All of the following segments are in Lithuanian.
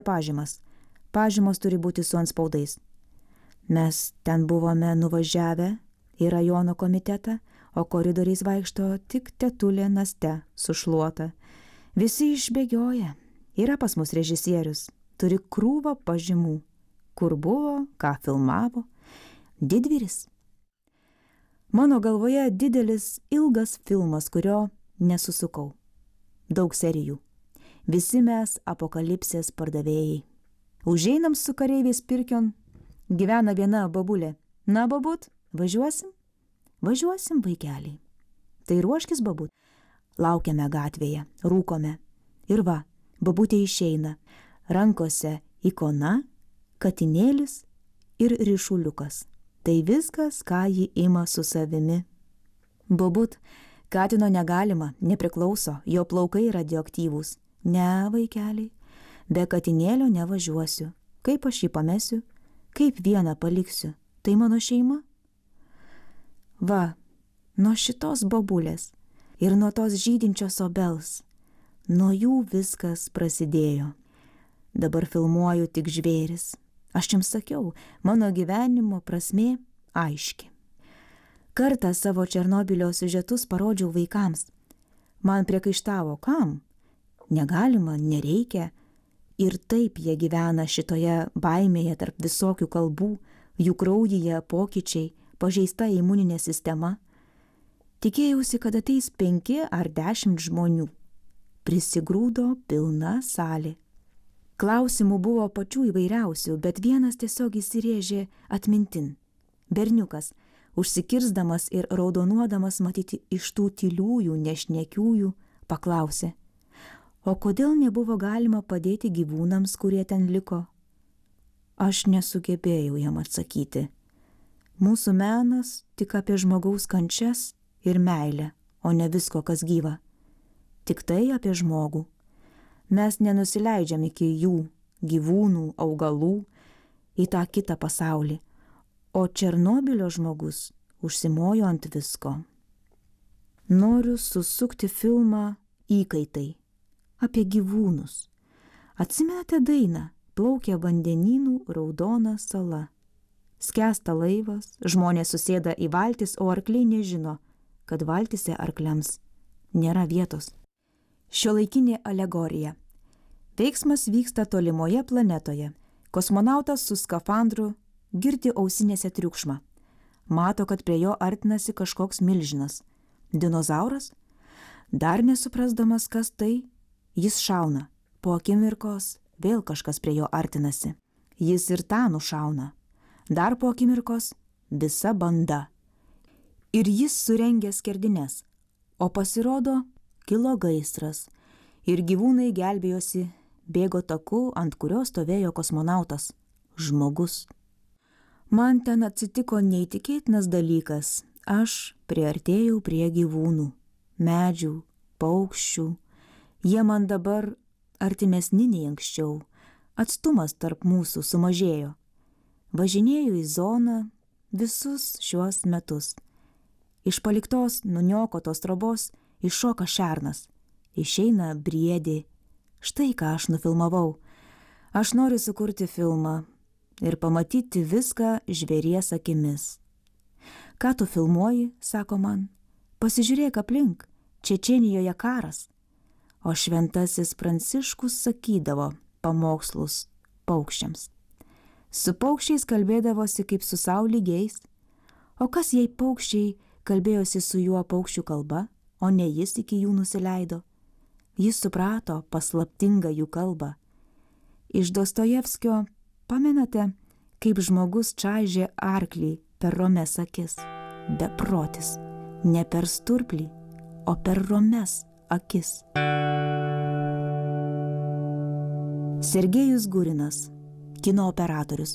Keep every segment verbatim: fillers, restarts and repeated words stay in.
pažymas. Pažymos turi būti su antspaudais. Mes ten buvome nuvažiavę į rajono komitetą, o koridoriais vaikšto tik tetulė Naste sušluota. Visi išbėgioja. Yra pas mus režisierius. Turi krūvą pažymų. Kur buvo, ką filmavo. Didvyris. Mano galvoje didelis, ilgas filmas, kurio nesusukau. Daug serijų. Visi mes apokalipsės pardavėjai. Užeinam su kareiviais pirkion. Gyvena viena babulė. Na, babut, važiuosim? Važiuosim, vaikeliai. Tai ruoškis, babut. Laukiame gatvėje, rūkome. Ir va, babutė išeina. Rankose ikona, katinėlis ir ryšuliukas. Tai viskas, ką ji ima su savimi. Babut, katino negalima, nepriklauso, jo plaukai radioaktyvūs. Ne, vaikeliai, be katinėlio nevažiuosiu. Kaip aš jį pamesiu, kaip vieną paliksiu, tai mano šeima. Va, nuo šitos babulės ir nuo tos žydinčios obels, nuo jų viskas prasidėjo. Dabar filmuoju tik žvėris. Aš jums sakiau, mano gyvenimo prasmė aiški. Kartą savo Černobylio siužetus parodžiau vaikams. Man priekaištavo, kam? Negalima, nereikia. Ir taip jie gyvena šitoje baimėje tarp visokių kalbų, jų kraujyje pokyčiai, pažeista imuninė sistema. Tikėjausi, kad ateis penki ar dešimt žmonių. Prisigrūdo pilna salė. Klausimų buvo pačių įvairiausių, bet vienas tiesiog įsirėžė atmintin. Berniukas, užsikirsdamas ir raudonuodamas matyti iš tų tyliųjų, nešnekiųjų, paklausė: o kodėl nebuvo galima padėti gyvūnams, kurie ten liko? Aš nesugebėjau jam atsakyti. Mūsų menas tik apie žmogaus kančias ir meilę, o ne visko, kas gyva. Tik tai apie žmogų. Mes nenusileidžiam iki jų, gyvūnų, augalų, į tą kitą pasaulį, o Černobylio žmogus užsimojo ant visko. Noriu susukti filmą Įkaitai apie gyvūnus. Atsimenate dainą Plaukia vandenynų raudona sala. Skęsta laivas, žmonės susėda į valtis, o arkliai nežino, kad valtise arkliams nėra vietos. Šiuolaikinė alegorija. Veiksmas vyksta tolimoje planetoje. Kosmonautas su skafandru girdi ausinėse triukšmą. Mato, kad prie jo artinasi kažkoks milžinas. Dinozauras? Dar nesuprasdamas, kas tai, jis šauna. Po akimirkos vėl kažkas prie jo artinasi. Jis ir tą nušauna. Dar po akimirkos visa banda. Ir jis surengia skerdines, o pasirodo kilo gaisras. Ir gyvūnai gelbėjosi, bėgo taku, ant kurio stovėjo kosmonautas. Žmogus. Man ten atsitiko neįtikėtinas dalykas. Aš priartėjau prie gyvūnų, medžių, paukščių. Jie man dabar artimesni nei anksčiau. Atstumas tarp mūsų sumažėjo. Važinėjau į zoną visus šiuos metus. Iš paliktos nuniokotos trobos iššoka šernas. Išeina briedė. Štai ką aš nufilmavau. Aš noriu sukurti filmą ir pamatyti viską žvėries akimis. Ką tu filmuoji, sako man. Pasižiūrėk aplink, Čečėnijoje karas. O šventasis Pranciškus sakydavo pamokslus paukščiams. Su paukščiais kalbėdavosi kaip su sau lygiais. O kas jei paukščiai kalbėjosi su juo paukščių kalba, o ne jis iki jų nusileido? Jis suprato paslaptingą jų kalbą. Iš Dostojevskio pamenate, kaip žmogus čaižė arklį per romes akis. Beprotis, ne per sturplį, o per romes akis. Sergejus Gurinas, kino operatorius.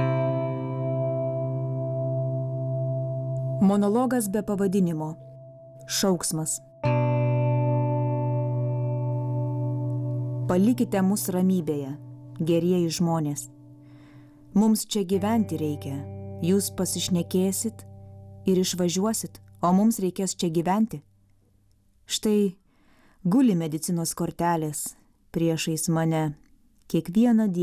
Monologas be pavadinimo. Šauksmas. Palikite mus ramybėje, gerieji žmonės. Mums čia gyventi reikia. Jūs pasišnekėsit ir išvažiuosit, o mums reikės čia gyventi. Štai guli medicinos kortelės priešais mane kiekvieną dieną.